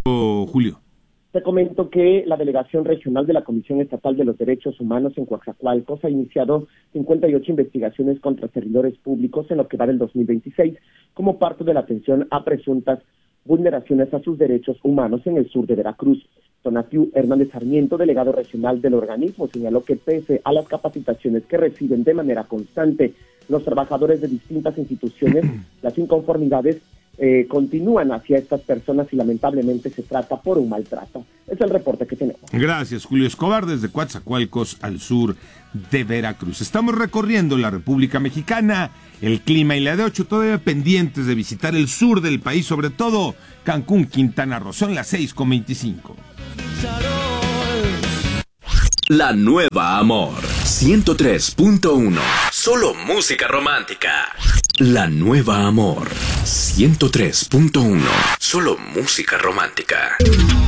Julio. Te comento que la Delegación Regional de la Comisión Estatal de los Derechos Humanos en Coatzacoalcos ha iniciado 58 investigaciones contra servidores públicos en lo que va del 2026, como parte de la atención a presuntas vulneraciones a sus derechos humanos en el sur de Veracruz. Tonatiu Hernández Sarmiento, delegado regional del organismo, señaló que pese a las capacitaciones que reciben de manera constante los trabajadores de distintas instituciones, las inconformidades continúan hacia estas personas y lamentablemente se trata por un maltrato. Es el reporte que tenemos. Gracias, Julio Escobar, desde Coatzacoalcos al sur de Veracruz. Estamos recorriendo la República Mexicana, el clima y la de 8 todavía pendientes de visitar el sur del país, sobre todo Cancún, Quintana Roo. Son las 6:25. La nueva Amor 103.1. Solo música romántica. La nueva Amor 103.1. Solo música romántica.